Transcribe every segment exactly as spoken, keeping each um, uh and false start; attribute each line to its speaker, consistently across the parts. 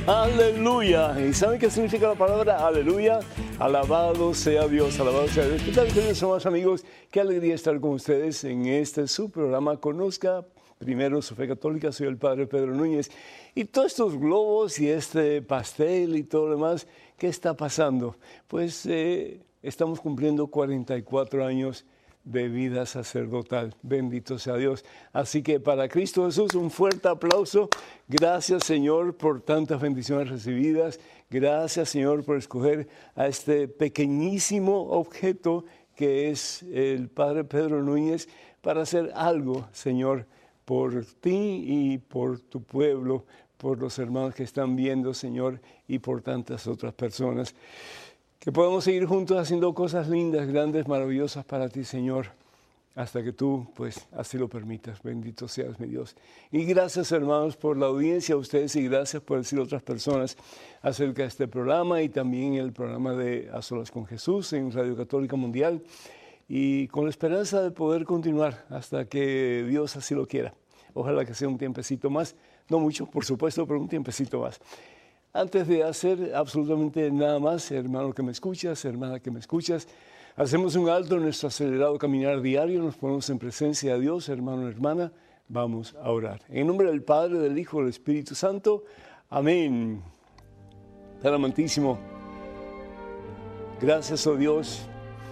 Speaker 1: Aleluya. ¿Y saben qué significa la palabra aleluya? Alabado sea Dios, alabado sea Dios. ¿Qué tal, queridos hermanos, amigos? Qué alegría estar con ustedes en este su programa Conozca Primero su Fe Católica. Soy el Padre Pedro Núñez. Y todos estos globos y este pastel y todo lo demás, ¿qué está pasando? Pues eh, estamos cumpliendo cuarenta y cuatro años de vida sacerdotal. Bendito sea Dios. Así que para Cristo Jesús, un fuerte aplauso. Gracias, Señor, por tantas bendiciones recibidas. Gracias, Señor, por escoger a este pequeñísimo objeto que es el Padre Pedro Núñez para hacer algo, Señor, por ti y por tu pueblo, por los hermanos que están viendo, Señor, y por tantas otras personas. Que podamos seguir juntos haciendo cosas lindas, grandes, maravillosas para ti, Señor, hasta que tú, pues, así lo permitas. Bendito seas, mi Dios. Y gracias, hermanos, por la audiencia a ustedes y gracias por decir a otras personas acerca de este programa y también el programa de A Solas con Jesús en Radio Católica Mundial. Y con la esperanza de poder continuar hasta que Dios así lo quiera. Ojalá que sea un tiempecito más, no mucho, por supuesto, pero un tiempecito más. Antes de hacer absolutamente nada más, hermano que me escuchas, hermana que me escuchas, hacemos un alto en nuestro acelerado caminar diario, nos ponemos en presencia de Dios, hermano, hermana, vamos a orar. En nombre del Padre, del Hijo, del Espíritu Santo, amén. Padre amantísimo, gracias, oh Dios,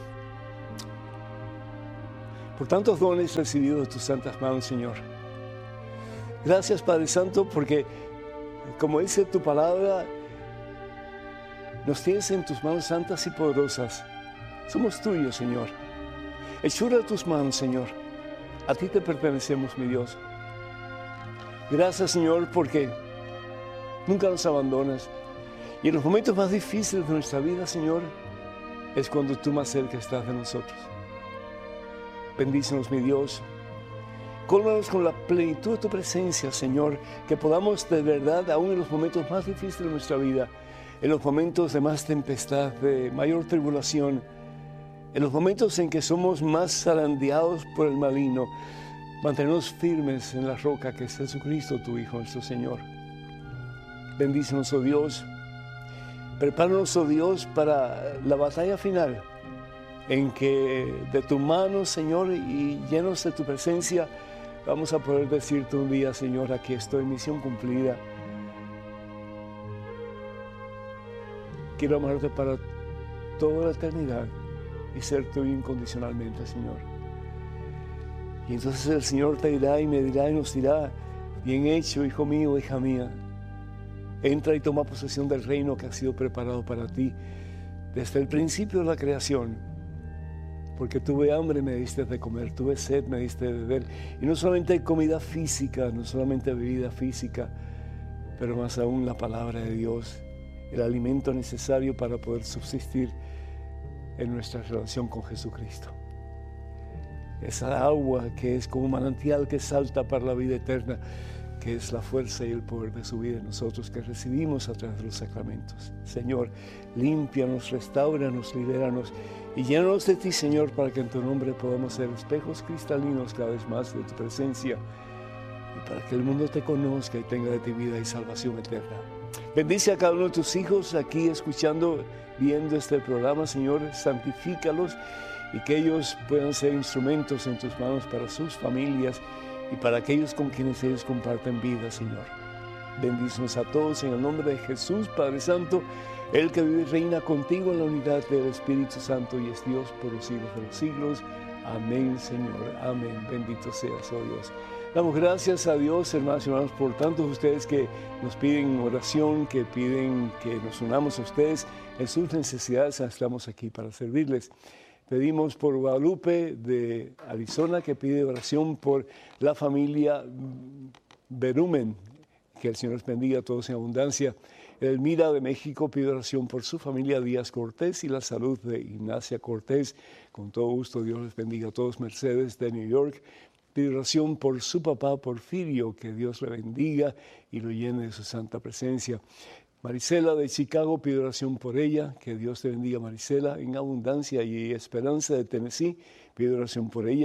Speaker 1: por tantos dones recibidos de tus santas manos, Señor. Gracias, Padre Santo, porque como dice tu palabra, nos tienes en tus manos santas y poderosas. Somos tuyos, Señor. Hechura de tus manos, Señor. A ti te pertenecemos, mi Dios. Gracias, Señor, porque nunca nos abandonas. Y en los momentos más difíciles de nuestra vida, Señor, es cuando tú más cerca estás de nosotros. Bendícenos, mi Dios. Cólmanos con la plenitud de tu presencia, Señor, que podamos de verdad, aún en los momentos más difíciles de nuestra vida, en los momentos de más tempestad, de mayor tribulación, en los momentos en que somos más zarandeados por el maligno, mantenernos firmes en la roca que es Jesucristo, tu Hijo, nuestro Señor. Bendícenos, oh Dios. Prepáranos, oh Dios, para la batalla final, en que de tu mano, Señor, y llenos de tu presencia, vamos a poder decirte un día, Señor, aquí estoy, misión cumplida. Quiero amarte para toda la eternidad y ser tuyo incondicionalmente, Señor. Y entonces el Señor te dirá y me dirá y nos dirá, bien hecho, hijo mío, hija mía. Entra y toma posesión del reino que ha sido preparado para ti desde el principio de la creación. Porque tuve hambre, me diste de comer, tuve sed, me diste de beber. Y no solamente comida física, no solamente bebida física, pero más aún la palabra de Dios, el alimento necesario para poder subsistir en nuestra relación con Jesucristo. Esa agua que es como un manantial que salta para la vida eterna, que es la fuerza y el poder de su vida en nosotros, que recibimos a través de los sacramentos. Señor, límpianos, restáuranos, libéranos y llénanos de ti, Señor, para que en tu nombre podamos ser espejos cristalinos cada vez más de tu presencia y para que el mundo te conozca y tenga de ti vida y salvación eterna. Bendice a cada uno de tus hijos aquí escuchando, viendo este programa, Señor, santifícalos y que ellos puedan ser instrumentos en tus manos para sus familias y para aquellos con quienes ellos comparten vida, Señor. Bendícenos a todos en el nombre de Jesús, Padre Santo, el que vive y reina contigo en la unidad del Espíritu Santo y es Dios por los siglos de los siglos. Amén, Señor. Amén. Bendito seas, oh Dios. Damos gracias a Dios, hermanos y hermanos, por tantos ustedes que nos piden oración, que piden que nos unamos a ustedes en sus necesidades. Estamos aquí para servirles. Pedimos por Guadalupe de Arizona, que pide oración por la familia Berumen. Que el Señor les bendiga a todos en abundancia. Elmira de México pide oración por su familia Díaz Cortés y la salud de Ignacia Cortés. Con todo gusto, Dios les bendiga a todos. Mercedes de New York pide oración por su papá Porfirio, que Dios le bendiga y lo llene de su santa presencia. Marisela de Chicago pide oración por ella, que Dios te bendiga, Marisela, en abundancia. Y Esperanza de Tennessee pide oración por ella.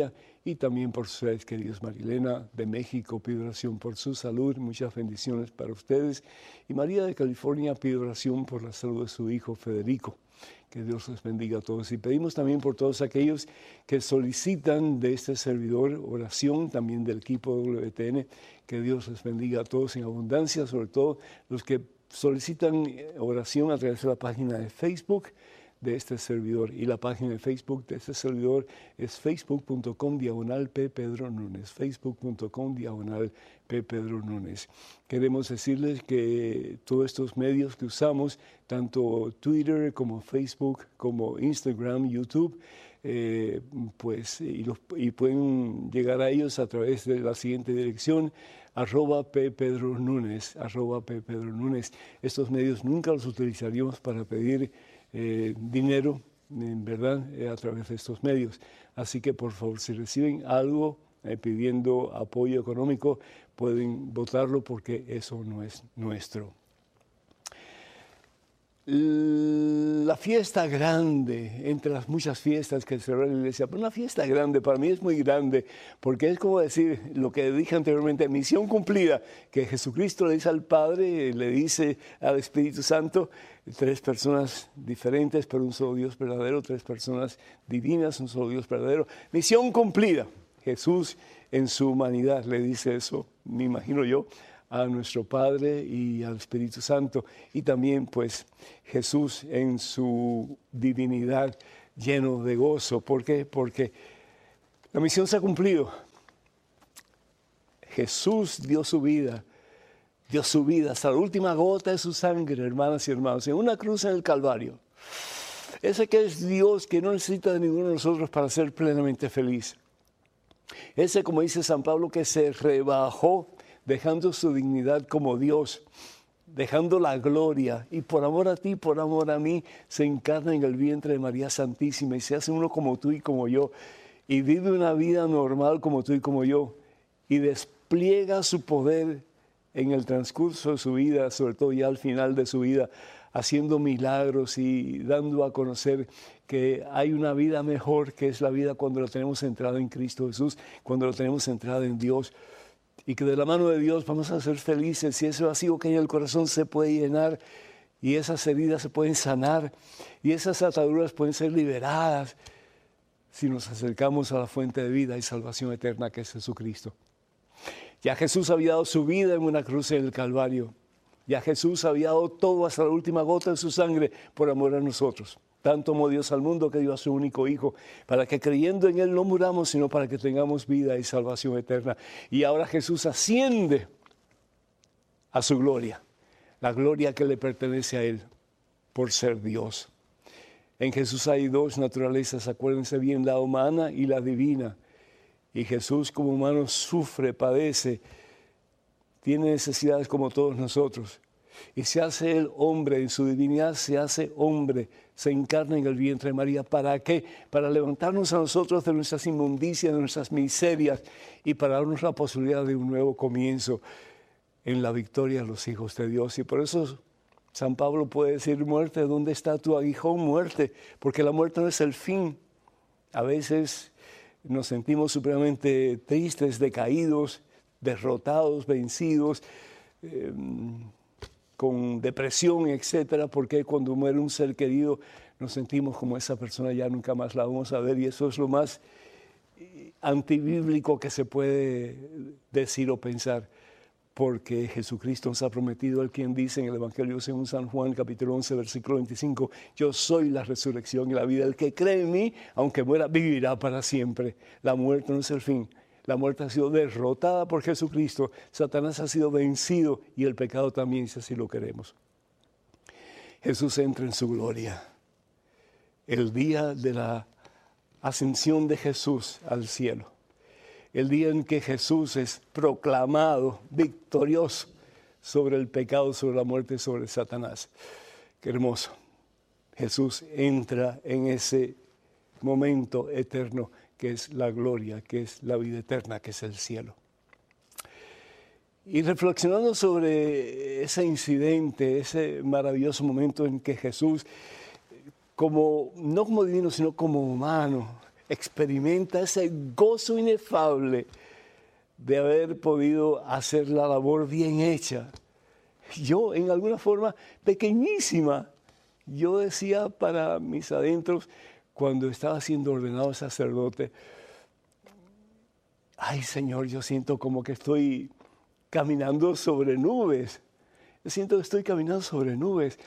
Speaker 1: y también por ustedes, queridos. Marilena de México pide oración por su salud, muchas bendiciones para ustedes. Y María de California pide oración por la salud de su hijo Federico. Que Dios les bendiga a todos. Y pedimos también por todos aquellos que solicitan de este servidor oración, también del equipo de W T N. Que Dios les bendiga a todos en abundancia, sobre todo los que solicitan oración a través de la página de Facebook de este servidor. Y la página de Facebook de este servidor es facebook.com diagonal P. Pedro Núñez. Facebook.com diagonal P. Pedro Núñez. Queremos decirles que todos estos medios que usamos, tanto Twitter como Facebook, como Instagram, YouTube, eh, pues, y, los, y pueden llegar a ellos a través de la siguiente dirección, arroba P. Pedro Núñez, arroba P. Pedro Núñez. Estos medios nunca los utilizaríamos para pedir Eh, dinero, en verdad, eh, a través de estos medios. Así que, por favor, si reciben algo eh, pidiendo apoyo económico, pueden votarlo porque eso no es nuestro. La fiesta grande, entre las muchas fiestas que celebra la iglesia, pero una fiesta grande para mí es muy grande, porque es como decir lo que dije anteriormente, misión cumplida, que Jesucristo le dice al Padre, le dice al Espíritu Santo, tres personas diferentes, pero un solo Dios verdadero, tres personas divinas, un solo Dios verdadero, misión cumplida. Jesús en su humanidad le dice eso, me imagino yo, a nuestro Padre y al Espíritu Santo, y también pues Jesús en su divinidad lleno de gozo. ¿Por qué? Porque la misión se ha cumplido. Jesús dio su vida, dio su vida hasta la última gota de su sangre, hermanas y hermanos, en una cruz en el Calvario. Ese que es Dios, que no necesita de ninguno de nosotros para ser plenamente feliz. Ese, como dice San Pablo, que se rebajó dejando su dignidad como Dios, dejando la gloria, y por amor a ti, por amor a mí, se encarna en el vientre de María Santísima y se hace uno como tú y como yo, y vive una vida normal como tú y como yo, y despliega su poder en el transcurso de su vida, sobre todo ya al final de su vida, haciendo milagros y dando a conocer que hay una vida mejor, que es la vida cuando la tenemos centrada en Cristo Jesús, cuando la tenemos centrada en Dios. Y que de la mano de Dios vamos a ser felices, y ese vacío que hay en el corazón se puede llenar, y esas heridas se pueden sanar, y esas ataduras pueden ser liberadas si nos acercamos a la fuente de vida y salvación eterna que es Jesucristo. Ya Jesús había dado su vida en una cruz en el Calvario. Ya Jesús había dado todo hasta la última gota de su sangre por amor a nosotros. Tanto amó Dios al mundo que dio a su único Hijo, para que creyendo en Él no muramos, sino para que tengamos vida y salvación eterna. Y ahora Jesús asciende a su gloria, la gloria que le pertenece a Él por ser Dios. En Jesús hay dos naturalezas, acuérdense bien, la humana y la divina. Y Jesús como humano sufre, padece, tiene necesidades como todos nosotros. Y se hace Él hombre, en su divinidad se hace hombre, se encarna en el vientre de María. ¿Para qué? Para levantarnos a nosotros de nuestras inmundicias, de nuestras miserias, y para darnos la posibilidad de un nuevo comienzo en la victoria de los hijos de Dios. Y por eso San Pablo puede decir, muerte, ¿dónde está tu aguijón? Muerte, porque la muerte no es el fin. A veces nos sentimos supremamente tristes, decaídos, derrotados, vencidos, eh, con depresión, etcétera, porque cuando muere un ser querido nos sentimos como esa persona ya nunca más la vamos a ver, y eso es lo más antibíblico que se puede decir o pensar, porque Jesucristo nos ha prometido, el quien dice en el Evangelio según San Juan, capítulo once, versículo veinticinco, yo soy la resurrección y la vida, el que cree en mí, aunque muera, vivirá para siempre. La muerte no es el fin. La muerte ha sido derrotada por Jesucristo, Satanás ha sido vencido y el pecado también, si así lo queremos. Jesús entra en su gloria. El día de la ascensión de Jesús al cielo, el día en que Jesús es proclamado victorioso sobre el pecado, sobre la muerte, sobre Satanás. Qué hermoso. Jesús entra en ese momento eterno que es la gloria, que es la vida eterna, que es el cielo. Y reflexionando sobre ese incidente, ese maravilloso momento en que Jesús, como, no como divino, sino como humano, experimenta ese gozo inefable de haber podido hacer la labor bien hecha. Yo, en alguna forma pequeñísima, yo decía para mis adentros, cuando estaba siendo ordenado sacerdote, ay Señor, yo siento como que estoy caminando sobre nubes. Yo siento que estoy caminando sobre nubes.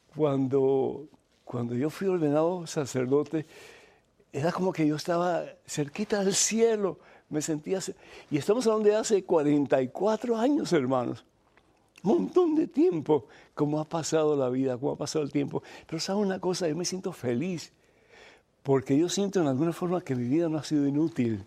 Speaker 1: Cuando, cuando yo fui ordenado sacerdote, era como que yo estaba cerquita del cielo. Me sentía... Y estamos hablando de hace cuarenta y cuatro años, hermanos. Un montón de tiempo. Cómo ha pasado la vida, cómo ha pasado el tiempo. Pero ¿sabe una cosa? Yo me siento feliz. Porque yo siento en alguna forma que mi vida no ha sido inútil.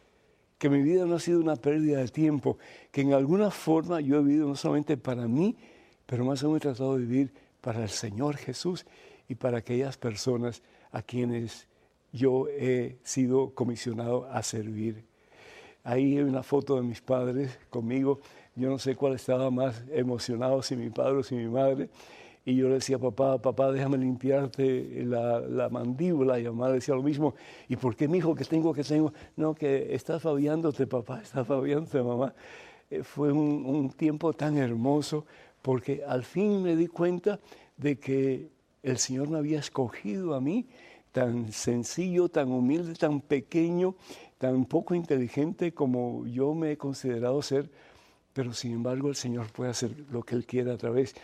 Speaker 1: Que mi vida no ha sido una pérdida de tiempo. Que en alguna forma yo he vivido no solamente para mí, pero más aún he tratado de vivir para el Señor Jesús y para aquellas personas a quienes yo he sido comisionado a servir. Ahí hay una foto de mis padres conmigo. Yo no sé cuál estaba más emocionado, si mi padre o si mi madre. Y yo le decía, papá, papá, déjame limpiarte la, la mandíbula. Y mi mamá decía lo mismo. ¿Y por qué, mijo, que tengo, que tengo? No, que estás babeándote, papá, estás babeándote, mamá. Eh, fue un, un tiempo tan hermoso porque al fin me di cuenta de que el Señor me había escogido a mí, tan sencillo, tan humilde, tan pequeño, tan poco inteligente como yo me he considerado ser, pero sin embargo el Señor puede hacer lo que Él quiera a través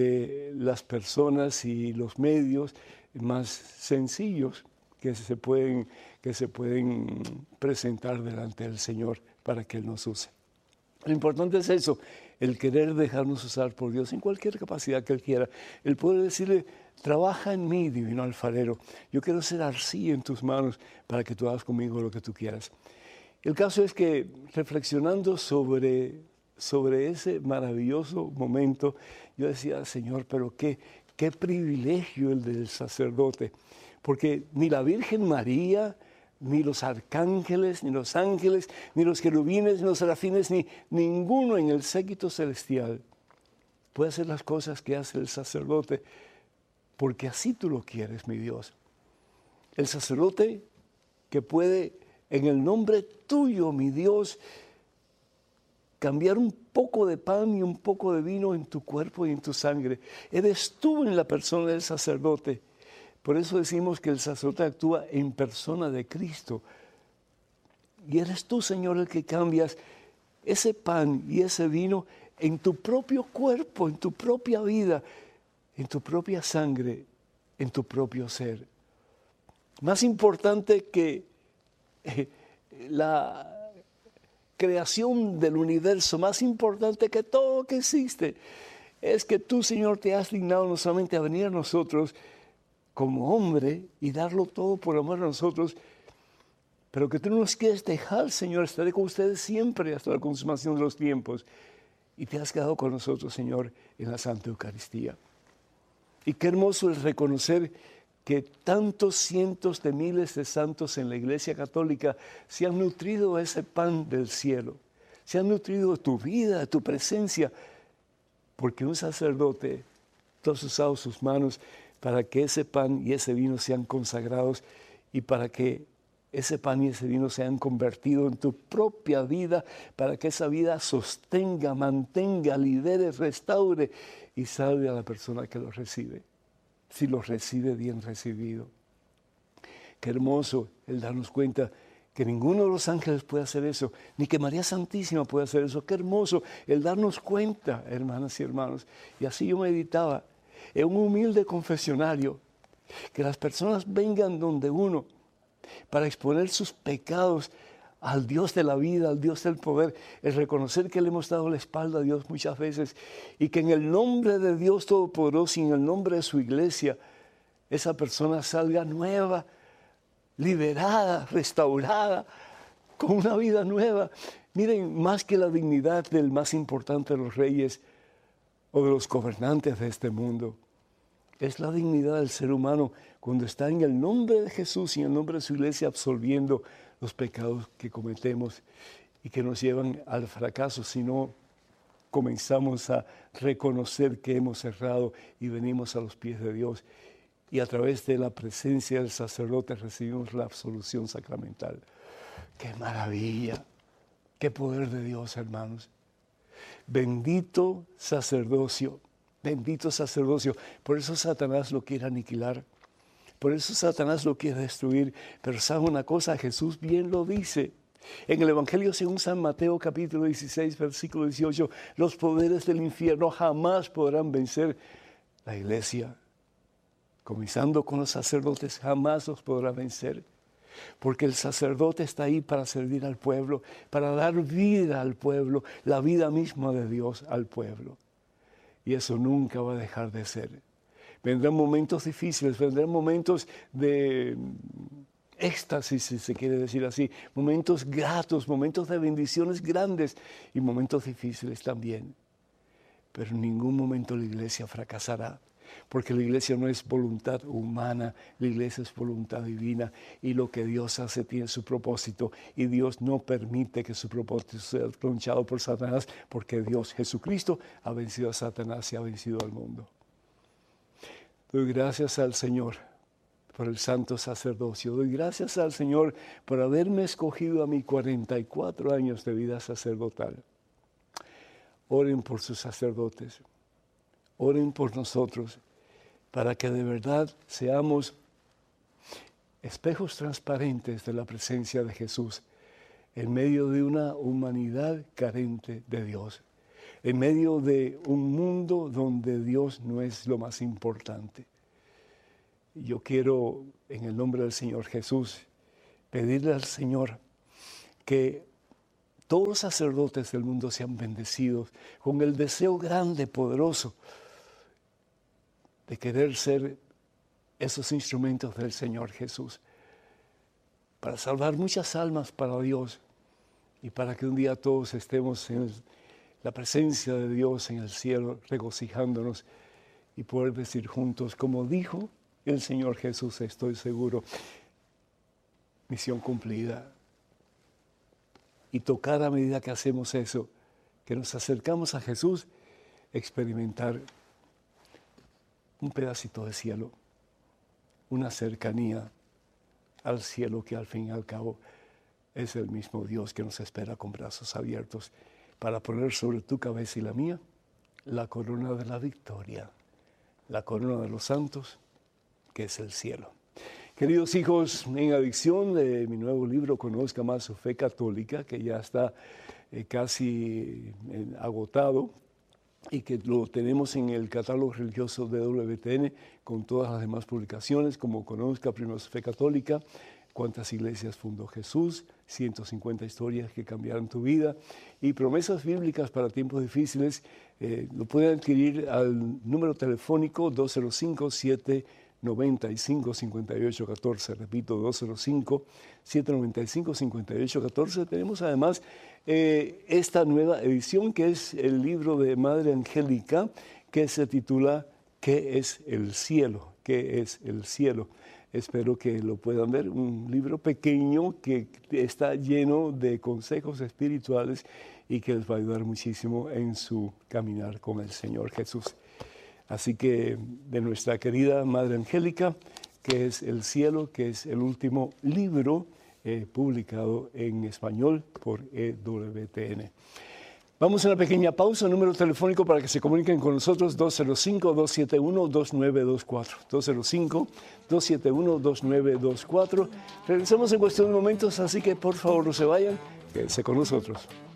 Speaker 1: de las personas y los medios más sencillos que se pueden, que se pueden presentar delante del Señor para que Él nos use. Lo importante es eso, el querer dejarnos usar por Dios en cualquier capacidad que Él quiera. El poder decirle, trabaja en mí, divino alfarero. Yo quiero ser arcilla en tus manos para que tú hagas conmigo lo que tú quieras. El caso es que reflexionando sobre, sobre ese maravilloso momento, yo decía, Señor, pero qué, qué privilegio el del sacerdote. Porque ni la Virgen María, ni los arcángeles, ni los ángeles, ni los querubines, ni los serafines, ni ninguno en el séquito celestial puede hacer las cosas que hace el sacerdote, porque así tú lo quieres, mi Dios. El sacerdote que puede, en el nombre tuyo, mi Dios, cambiar un poco de pan y un poco de vino en tu cuerpo y en tu sangre. Eres tú en la persona del sacerdote. Por eso decimos que el sacerdote actúa en persona de Cristo. Y eres tú, Señor, el que cambias ese pan y ese vino en tu propio cuerpo, en tu propia vida, en tu propia sangre, en tu propio ser. Más importante que eh, la creación del universo, más importante que todo lo que existe, es que tú, Señor, te has dignado no solamente a venir a nosotros, como hombre y darlo todo por amor a nosotros, pero que tú no nos quieres dejar, Señor, estaré con ustedes siempre hasta la consumación de los tiempos. Y te has quedado con nosotros, Señor, en la Santa Eucaristía. Y qué hermoso es reconocer que tantos cientos de miles de santos en la Iglesia Católica se han nutrido de ese pan del cielo, se han nutrido de tu vida, de tu presencia, porque un sacerdote, tú has usado sus manos para que ese pan y ese vino sean consagrados y para que ese pan y ese vino sean convertidos en tu propia vida, para que esa vida sostenga, mantenga, lidere, restaure y salve a la persona que lo recibe, si lo recibe bien recibido. Qué hermoso el darnos cuenta que ninguno de los ángeles puede hacer eso, ni que María Santísima puede hacer eso. Qué hermoso el darnos cuenta, hermanas y hermanos. Y así yo meditaba en un humilde confesionario, que las personas vengan donde uno para exponer sus pecados al Dios de la vida, al Dios del poder, el reconocer que le hemos dado la espalda a Dios muchas veces y que en el nombre de Dios Todopoderoso y en el nombre de su iglesia, esa persona salga nueva, liberada, restaurada, con una vida nueva. Miren, más que la dignidad del más importante de los reyes o de los gobernantes de este mundo, es la dignidad del ser humano cuando está en el nombre de Jesús y en el nombre de su iglesia absolviendo los pecados que cometemos y que nos llevan al fracaso si no comenzamos a reconocer que hemos errado y venimos a los pies de Dios y a través de la presencia del sacerdote recibimos la absolución sacramental. ¡Qué maravilla! ¡Qué poder de Dios, hermanos! Bendito sacerdocio, bendito sacerdocio. Por eso Satanás lo quiere aniquilar, por eso Satanás lo quiere destruir. Pero ¿sabe una cosa? Jesús bien lo dice. En el Evangelio según San Mateo, capítulo dieciséis, versículo dieciocho, los poderes del infierno jamás podrán vencer la iglesia. Comenzando con los sacerdotes, jamás los podrá vencer. Porque el sacerdote está ahí para servir al pueblo, para dar vida al pueblo, la vida misma de Dios al pueblo. Y eso nunca va a dejar de ser. Vendrán momentos difíciles, vendrán momentos de éxtasis, si se quiere decir así, momentos gratos, momentos de bendiciones grandes y momentos difíciles también. Pero en ningún momento la iglesia fracasará. Porque la iglesia no es voluntad humana, la iglesia es voluntad divina y lo que Dios hace tiene su propósito y Dios no permite que su propósito sea tronchado por Satanás porque Dios, Jesucristo, ha vencido a Satanás y ha vencido al mundo. Doy gracias al Señor por el santo sacerdocio, doy gracias al Señor por haberme escogido a mis cuarenta y cuatro años de vida sacerdotal. Oren por sus sacerdotes. Oren por nosotros para que de verdad seamos espejos transparentes de la presencia de Jesús en medio de una humanidad carente de Dios, en medio de un mundo donde Dios no es lo más importante. Yo quiero, en el nombre del Señor Jesús, pedirle al Señor que todos los sacerdotes del mundo sean bendecidos con el deseo grande, poderoso, de querer ser esos instrumentos del Señor Jesús para salvar muchas almas para Dios y para que un día todos estemos en el, la presencia de Dios en el cielo, regocijándonos y poder decir juntos, como dijo el Señor Jesús, estoy seguro, misión cumplida. Y tocar a medida que hacemos eso, que nos acercamos a Jesús, experimentar un pedacito de cielo, una cercanía al cielo que al fin y al cabo es el mismo Dios que nos espera con brazos abiertos para poner sobre tu cabeza y la mía la corona de la victoria, la corona de los santos, que es el cielo. Queridos hijos, en adicción de mi nuevo libro, Conozca más su fe católica, que ya está eh, casi eh, agotado, y que lo tenemos en el catálogo religioso de W T N con todas las demás publicaciones, como Conozca primero su fe católica, Cuántas iglesias fundó Jesús, ciento cincuenta historias que cambiaron tu vida y promesas bíblicas para tiempos difíciles. Eh, lo pueden adquirir al número telefónico dos cero cinco, siete nueve cinco, cinco ocho uno cuatro, repito, dos cero cinco, siete nueve cinco, cinco ocho uno cuatro. Tenemos además eh, esta nueva edición que es el libro de Madre Angélica, que se titula ¿Qué es el cielo? ¿Qué es el cielo? Espero que lo puedan ver, un libro pequeño que está lleno de consejos espirituales y que les va a ayudar muchísimo en su caminar con el Señor Jesús. Así que de nuestra querida Madre Angélica, que es El Cielo, que es el último libro eh, publicado en español por E W T N. Vamos a una pequeña pausa, número telefónico para que se comuniquen con nosotros, dos cero cinco, dos siete uno, dos nueve dos cuatro, dos cero cinco, dos siete uno, dos nueve dos cuatro. Regresamos en cuestión de momentos, así que por favor no se vayan, quédense con nosotros.